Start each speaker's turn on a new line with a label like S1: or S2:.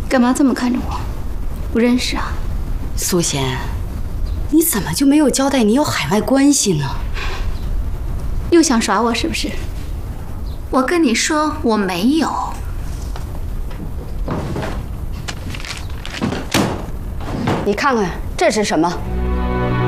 S1: 干嘛这么看着我？不认识啊？
S2: 苏贤，你怎么就没有交代你有海外关系呢？
S1: 又想耍我是不是？
S3: 我跟你说，我没有。
S2: 你看看这是什么？